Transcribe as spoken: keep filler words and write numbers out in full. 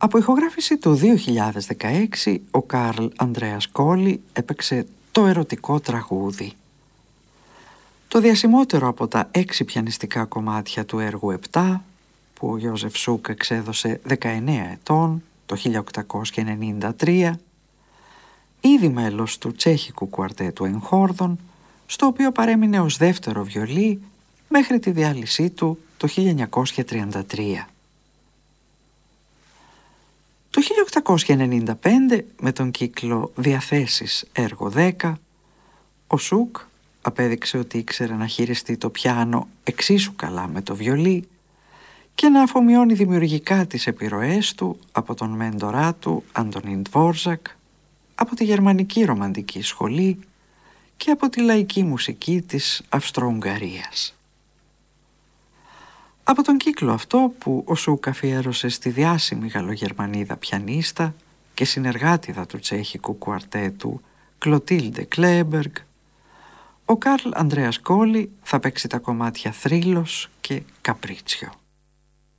Από ηχογράφηση του δύο χιλιάδες δεκαέξι, ο Καρλ Ανδρέας Κόλλη έπαιξε το ερωτικό τραγούδι. Το διασημότερο από τα έξι πιανιστικά κομμάτια του έργου επτά, που ο Γιώζεφ Σούκ εξέδωσε δεκαεννέα ετών, το χίλια οκτακόσια ενενήντα τρία, ήδη μέλος του τσέχικου κουαρτέτου Εγχόρδων, στο οποίο παρέμεινε ως δεύτερο βιολί μέχρι τη διάλυσή του το χίλια εννιακόσια τριάντα τρία. Το χίλια οκτακόσια ενενήντα πέντε, με τον κύκλο «Διαθέσεις έργο δέκα», ο Σούκ απέδειξε ότι ήξερε να χειριστεί το πιάνο εξίσου καλά με το βιολί και να αφομοιώνει δημιουργικά τις επιρροές του από τον μέντορά του Αντωνίν Ντβόρζακ, από τη γερμανική ρομαντική σχολή και από τη λαϊκή μουσική της Αυστρο-Ουγγαρίας. Από τον κύκλο αυτό, που ο Σούκ αφιέρωσε στη διάσημη γαλλογερμανίδα πιανίστα και συνεργάτιδα του τσέχικου κουαρτέτου Κλωτίλντε Κλέμπεργκ, ο Καρλ Ανδρέας Κόλλη θα παίξει τα κομμάτια «Θρύλος» και «Καπρίτσιο».